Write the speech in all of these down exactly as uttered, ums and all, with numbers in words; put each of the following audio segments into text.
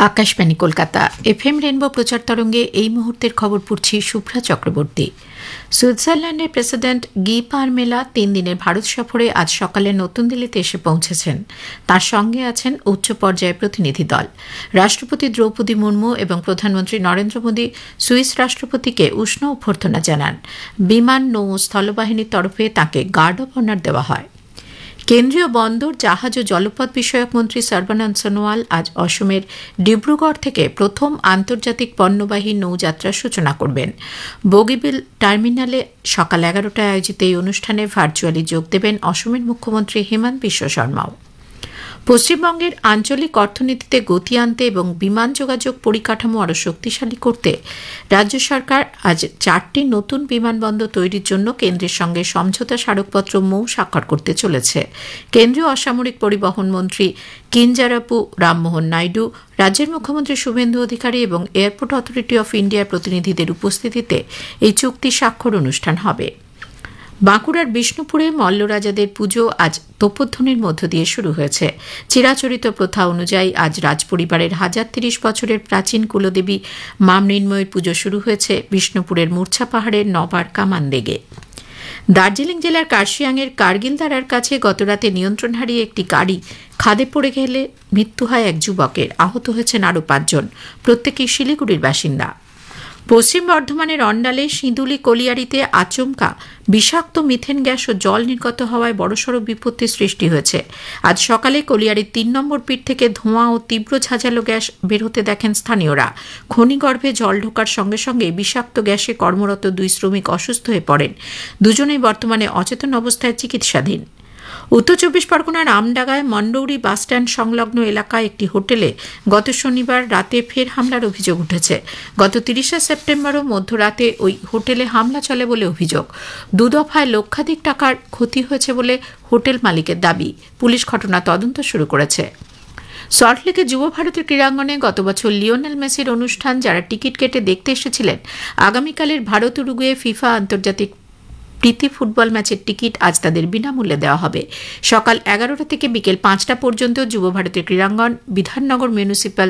Akashvani Kolkata FM rainbow প্রচার তরঙ্গে এই মুহূর্তের খবর পড়ছি শুভ্রা চক্রবর্তী। সুইজারল্যান্ডের প্রেসিডেন্ট গি পারমেলা তিন দিনের ভারত সফরে আজ সকালে নতুন দিল্লিতে এসে পৌঁছেছেন। তার সঙ্গে আছেন উচ্চ পর্যায়ের প্রতিনিধি দল। রাষ্ট্রপতি দ্রৌপদী মুর্মু এবং প্রধানমন্ত্রী নরেন্দ্র মোদী সুইস রাষ্ট্রপতিকে উষ্ণ অভ্যর্থনা জানান। বিমান, নৌ ও স্থলবাহিনীর তরফে তাঁকে গার্ড অব অনার দেওয়া হয়। কেন্দ্রীয় বন্দর, জাহাজ ও জলপথ বিষয়ক মন্ত্রী সর্বানন্দ সোনোয়াল আজ অসমের ডিব্রুগড় থেকে প্রথম আন্তর্জাতিক পণ্যবাহী নৌযাত্রার সূচনা করবেন। বগিবিল টার্মিনালে সকাল এগারোটায় আয়োজিত এই অনুষ্ঠানে ভার্চুয়ালি যোগ দেবেন অসমের মুখ্যমন্ত্রী হেমন্ত বিশ্ব শর্মাও। পশ্চিমবঙ্গের আঞ্চলিক অর্থনীতিতে গতি আনতে এবং বিমান যোগাযোগ পরিকাঠামো আরও শক্তিশালী করতে রাজ্য সরকার আজ চারটি নতুন বিমানবন্দর তৈরির জন্য কেন্দ্রের সঙ্গে সমঝোতা স্মারকপত্র মৌ স্বাক্ষর করতে চলেছে। কেন্দ্রীয় অসামরিক পরিবহন মন্ত্রী কিঞ্জারাপু রামমোহন নাইডু, রাজ্যের মুখ্যমন্ত্রী শুভেন্দু অধিকারী এবং এয়ারপোর্ট অথরিটি অফ ইন্ডিয়ার প্রতিনিধিদের উপস্থিতিতে এই চুক্তি স্বাক্ষর অনুষ্ঠান হবে। বাঁকুড়ার বিষ্ণুপুরে মল্লরাজাদের পুজো আজ তোপধ্বনির মধ্য দিয়ে শুরু হয়েছে। চিরাচরিত প্রথা অনুযায়ী আজ রাজপরিবারের হাজার তিরিশ বছরের প্রাচীন কুলদেবী মা মৃন্ময়ীর পুজো শুরু হয়েছে বিষ্ণুপুরের মূর্ছা পাহাড়ের নবার কামানদেগে। দার্জিলিং জেলার কার্শিয়াংয়ের কার্গিল দারার কাছে গতরাতে নিয়ন্ত্রণ হারিয়ে একটি গাড়ি খাদে পড়ে গেলে মৃত্যু হয় এক যুবকের, আহত হয়েছেন আরও পাঁচজন, প্রত্যেকেই শিলিগুড়ির বাসিন্দা। পশ্চিম বর্ধমানের অন্ডালে সিঁদুলি কলিয়ারিতে আচমকা বিষাক্ত মিথেন গ্যাস ও জল নির্গত হওয়ায় বড়সড় বিপত্তির সৃষ্টি হয়েছে। আজ সকালে কলিয়ারির তিন নম্বর পিট থেকে ধোঁয়া ও তীব্র ঝাঁঝালো গ্যাস বের হতে দেখেন স্থানীয়রা। খনিগর্ভে জল ঢোকার সঙ্গে সঙ্গে বিষাক্ত গ্যাসে কর্মরত দুই শ্রমিক অসুস্থ হয়ে পড়েন। দুজনেই বর্তমানে অচেতন অবস্থায় চিকিৎসাধীন। উত্তর চব্বিশ পরগনার আমডাঙ্গায় মন্ডৌরি বাসস্ট্যান্ড সংলগ্ন এলাকায় একটি হোটেলে গত শনিবার রাতে ফের হামলার অভিযোগ উঠেছে। গত তিরিশে সেপ্টেম্বরও মধ্যরাতে ওই হোটেলে হামলা চলে বলে অভিযোগ। দুদফায় লক্ষাধিক টাকার ক্ষতি হয়েছে বলে হোটেল মালিকের দাবি। পুলিশ ঘটনা তদন্ত শুরু করেছে। সল্টলেকের যুব ভারতের ক্রীড়াঙ্গনে গত বছর লিওনেল মেসির অনুষ্ঠান যারা টিকিট কেটে দেখতে এসেছিলেন, আগামীকালের ভারত উরুগুয়ে ফিফা আন্তর্জাতিক প্রীতি ফুটবল ম্যাচের টিকিট আজ তাদের বিনামূল্যে দেওয়া হবে। সকাল এগারোটা থেকে বিকেল পাঁচটা পর্যন্ত যুব ভারতের ক্রীড়াঙ্গন, বিধাননগর মিউনিসিপ্যাল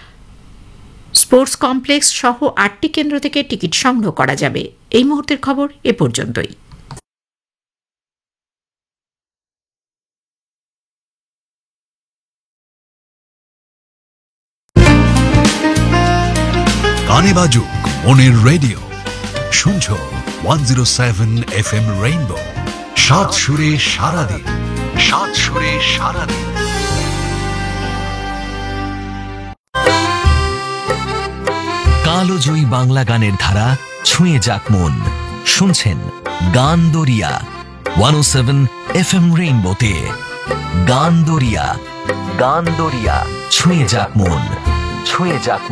স্পোর্টস কমপ্লেক্স সহ আটটি কেন্দ্র থেকে টিকিট সংগ্রহ করা যাবে। এই মুহূর্তের খবর এ পর্যন্তই। গানে বাজুক মনের রেডিও, শুনছো one zero seven F M rainbow. সাত সুরে সারাদিন, সাত সুরে সারাদিন। কালোজয়ী বাংলা গানের ধারা ছুঁয়ে যাক মন। শুনছেন গান দরিয়া ওয়ান ও সেভেন এফ এম রেইনবোতে। গান দরিয়া, গান দরিয়া ছুঁয়ে যাক মন, ছুঁয়ে যাক